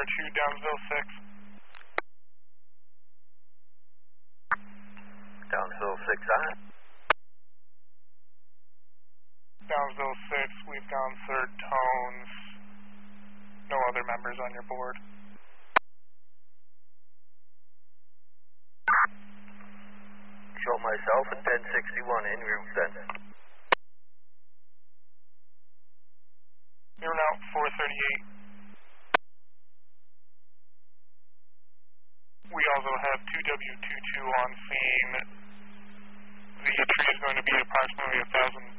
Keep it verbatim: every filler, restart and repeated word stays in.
two, Downsville six. Downsville six, I. Downsville six, we've gone third tones. No other members on your board. Show myself at ten sixty-one en route then. You're now four thirty-eight. We also have two W twenty-two on scene. The tree is going to be approximately a thousand